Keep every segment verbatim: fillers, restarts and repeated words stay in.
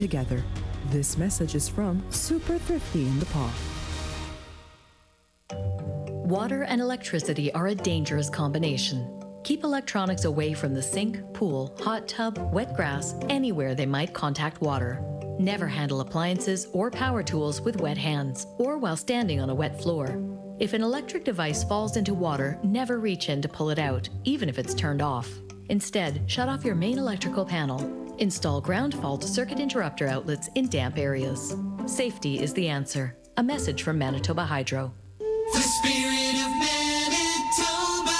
together. This message is from Super Thrifty in the Paw. Water and electricity are a dangerous combination. Keep electronics away from the sink, pool, hot tub, wet grass, anywhere they might contact water. Never handle appliances or power tools with wet hands or while standing on a wet floor. If an electric device falls into water, never reach in to pull it out, even if it's turned off. Instead, shut off your main electrical panel. Install ground fault circuit interrupter outlets in damp areas. Safety is the answer. A message from Manitoba Hydro. The spirit of Manitoba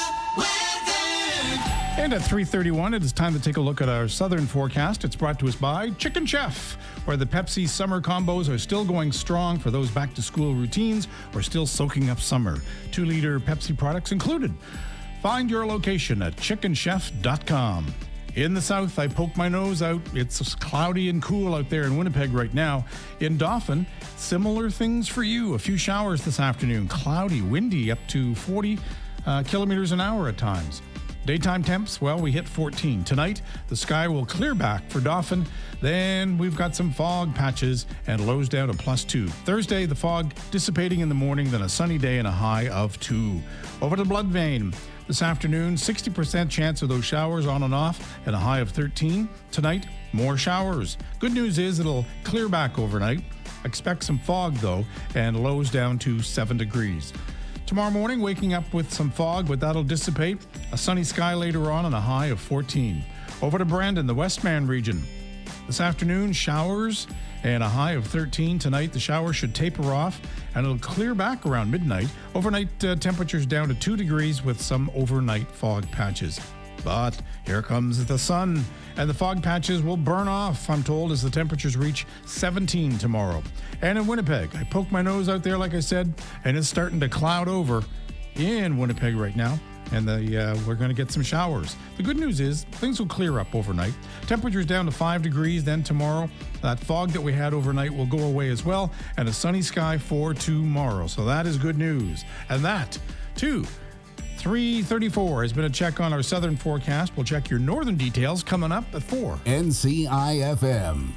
weather. And at three thirty-one, it is time to take a look at our southern forecast. It's brought to us by Chicken Chef, where the Pepsi summer combos are still going strong for those back-to-school routines or still soaking up summer. Two-liter Pepsi products included. Find your location at chicken chef dot com. In the south, I poke my nose out. It's cloudy and cool out there in Winnipeg right now. In Dauphin, similar things for you. A few showers this afternoon. Cloudy, windy, up to forty uh, kilometers an hour at times. Daytime temps, well, we hit fourteen. Tonight, the sky will clear back for Dauphin. Then we've got some fog patches and lows down to plus two. Thursday, the fog dissipating in the morning, then a sunny day and a high of two. Over to Bloodvein. This afternoon, sixty percent chance of those showers on and off and a high of thirteen. Tonight, more showers. Good news is it'll clear back overnight. Expect some fog, though, and lows down to seven degrees. Tomorrow morning, waking up with some fog, but that'll dissipate. A sunny sky later on and a high of fourteen. Over to Brandon, the Westman region. This afternoon, showers and a high of thirteen. Tonight, the showers should taper off and it'll clear back around midnight. Overnight uh, temperatures down to two degrees with some overnight fog patches. But here comes the sun, and the fog patches will burn off, I'm told, as the temperatures reach seventeen tomorrow. And in Winnipeg, I poke my nose out there, like I said, and it's starting to cloud over in Winnipeg right now. And the, uh, we're going to get some showers. The good news is things will clear up overnight. Temperatures down to five degrees. Then tomorrow, that fog that we had overnight will go away as well, and a sunny sky for tomorrow. So that is good news. And that, too, three thirty-four has been a check on our southern forecast. We'll check your northern details coming up at four. N C I F M.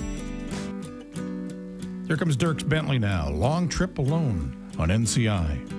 Here comes Dierks Bentley now. Long Trip Alone on N C I.